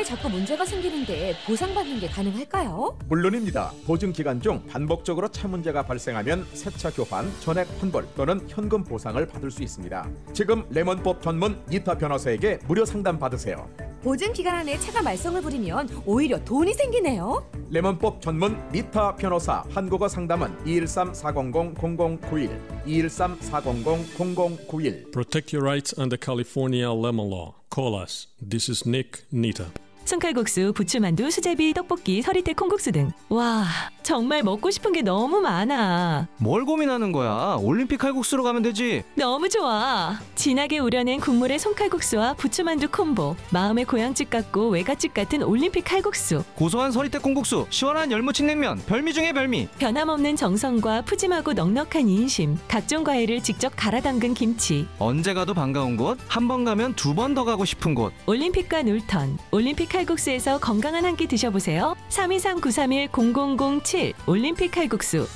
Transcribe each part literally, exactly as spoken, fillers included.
자꾸 문제가 생기는데 보상받는 게 가능할까요? 물론입니다. 보증 기간 중 반복적으로 차 문제가 발생하면 새차 교환, 전액 환불 또는 현금 보상을 받을 수 있습니다. 지금 레몬법 전문 니타 변호사에게 무료 상담 받으세요. 보증 기간 안에 차가 말썽을 부리면 오히려 돈이 생기네요. 레몬법 전문 니타 변호사 한국어 상담은 이일삼 사공공 공공구일 이일삼 사공공 공공구일. Protect your rights under California lemon law. Call us. This is Nick Nita. 손칼국수, 부추만두, 수제비, 떡볶이, 서리태 콩국수 등. 와, 정말 먹고 싶은 게 너무 많아. 뭘 고민하는 거야? 올림픽 칼국수로 가면 되지. 너무 좋아. 진하게 우려낸 국물의 손칼국수와 부추만두 콤보. 마음의 고향집 같고 외갓집 같은 올림픽 칼국수. 고소한 서리태 콩국수, 시원한 열무침냉면, 별미 중에 별미. 변함없는 정성과 푸짐하고 넉넉한 인심. 각종 과일을 직접 갈아 담근 김치. 언제 가도 반가운 곳, 한 번 가면 두 번 더 가고 싶은 곳. 올림픽과 놀턴. 올림픽 칼국수에서 건강한 한 끼 드셔보세요. 삼이삼 구삼일 공공공칠 올림픽 칼국수.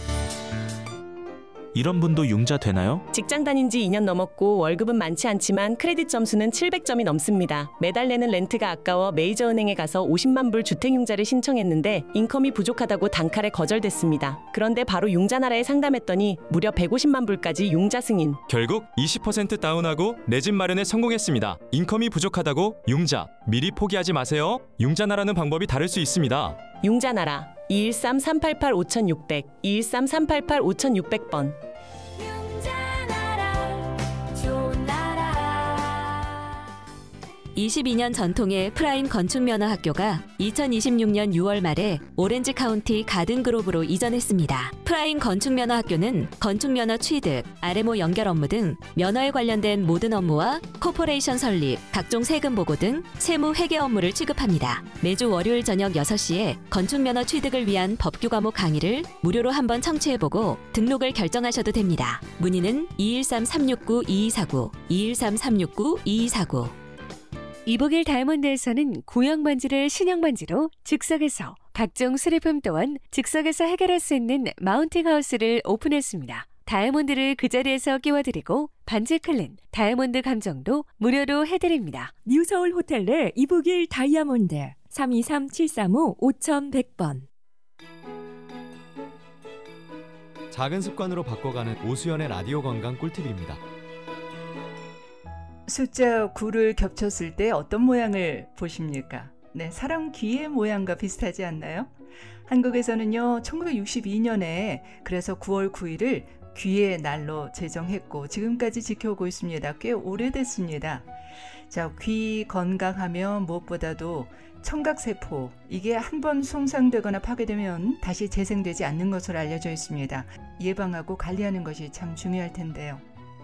이런 분도 융자 되나요? 직장 다닌 지 이 년 넘었고 월급은 많지 않지만 크레딧 점수는 칠백 점이 넘습니다. 매달 내는 렌트가 아까워 메이저은행에 가서 오십만 불 주택융자를 신청했는데 인컴이 부족하다고 단칼에 거절됐습니다. 그런데 바로 융자나라에 상담했더니 무려 백오십만 불까지 융자 승인. 결국 이십 퍼센트 다운하고 내 집 마련에 성공했습니다. 인컴이 부족하다고 융자 미리 포기하지 마세요. 융자나라는 방법이 다를 수 있습니다. 융자나라 이일삼 삼팔팔 오육공공 이일삼 삼팔팔 오육공공 번. 이십이 년 전통의 프라임 건축면허학교가 이천이십육 년 유월 말에 오렌지 카운티 가든그로브로 이전했습니다. 프라임 건축면허학교는 건축면허 취득, 알엠오 연결 업무 등 면허에 관련된 모든 업무와 코퍼레이션 설립, 각종 세금 보고 등 세무 회계 업무를 취급합니다. 매주 월요일 저녁 여섯 시에 건축면허 취득을 위한 법규 과목 강의를 무료로 한번 청취해보고 등록을 결정하셔도 됩니다. 문의는 이일삼 삼육구 이이사구, 이일삼 삼육구 이이사구. 이복일 다이아몬드에서는 구형 반지를 신형 반지로 즉석에서, 각종 수리품 또한 즉석에서 해결할 수 있는 마운팅 하우스를 오픈했습니다. 다이아몬드를 그 자리에서 끼워드리고 반지 클린, 다이아몬드 감정도 무료로 해드립니다. 뉴서울 호텔 내 이복일 다이아몬드 삼이삼 칠삼오 오천백 번. 작은 습관으로 바꿔가는 오수연의 라디오 건강 꿀팁입니다. 숫자 구를 겹쳤을 때 어떤 모양을 보십니까? 네, 사람 귀의 모양과 비슷하지 않나요? 한국에서는요, 천구백육십이 년에 그래서 구월 구일을 귀의 날로 제정했고 지금까지 지켜오고 있습니다. 꽤 오래됐습니다. 자, 귀 건강하면 무엇보다도 청각세포, 이게 한번 손상되거나 파괴되면 다시 재생되지 않는 것으로 알려져 있습니다. 예방하고 관리하는 것이 참 중요할 텐데요.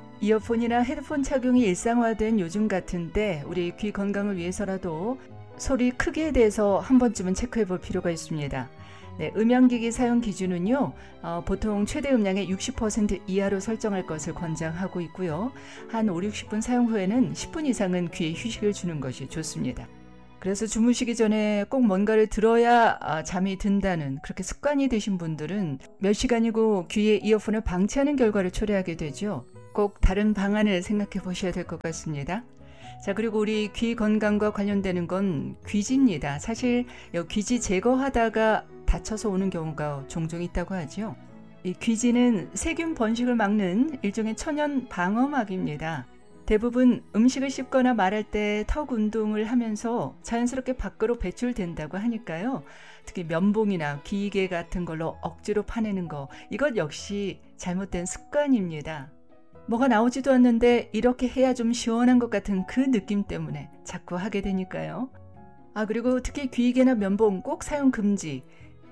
이어폰이나 헤드폰 착용이 일상화된 요즘 같은 때 우리 귀 건강을 위해서라도 소리 크기에 대해서 한 번쯤은 체크해 볼 필요가 있습니다. 네, 음향기기 사용 기준은요, 어, 보통 최대 음량의 육십 퍼센트 이하로 설정할 것을 권장하고 있고요. 한 오십, 육십 분 사용 후에는 십 분 이상은 귀에 휴식을 주는 것이 좋습니다. 그래서 주무시기 전에 꼭 뭔가를 들어야 아, 잠이 든다는 그렇게 습관이 되신 분들은 몇 시간이고 귀에 이어폰을 방치하는 결과를 초래하게 되죠. 꼭 다른 방안을 생각해 보셔야 될 것 같습니다. 자, 그리고 우리 귀 건강과 관련되는 건 귀지입니다. 사실 이 귀지 제거하다가 다쳐서 오는 경우가 종종 있다고 하죠. 이 귀지는 세균 번식을 막는 일종의 천연 방어막입니다. 대부분 음식을 씹거나 말할 때 턱 운동을 하면서 자연스럽게 밖으로 배출된다고 하니까요. 특히 면봉이나 기계 같은 걸로 억지로 파내는 거, 이것 역시 잘못된 습관입니다. 뭐가 나오지도 않는데 이렇게 해야 좀 시원한 것 같은 그 느낌 때문에 자꾸 하게 되니까요. 아, 그리고 특히 귀개나 면봉 꼭 사용 금지.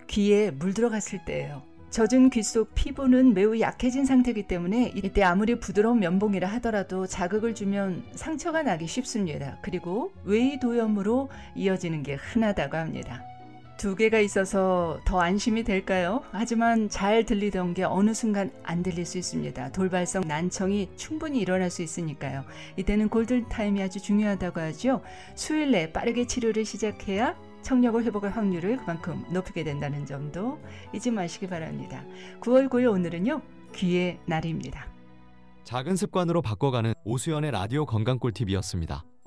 귀에 물 들어갔을 때예요. 젖은 귀 속 피부는 매우 약해진 상태이기 때문에 이때 아무리 부드러운 면봉이라 하더라도 자극을 주면 상처가 나기 쉽습니다. 그리고 외이도염으로 이어지는 게 흔하다고 합니다. 두 개가 있어서 더 안심이 될까요? 하지만 잘 들리던 게 어느 순간 안 들릴 수 있습니다. 돌발성 난청이 충분히 일어날 수 있으니까요. 이때는 골든타임이 아주 중요하다고 하죠. 수일 내에 빠르게 치료를 시작해야 청력을 회복할 확률을 그만큼 높이게 된다는 점도 잊지 마시기 바랍니다. 구월 구일 오늘은요, 귀의 날입니다. 작은 습관으로 바꿔가는 오수연의 라디오 건강 꿀팁이었습니다.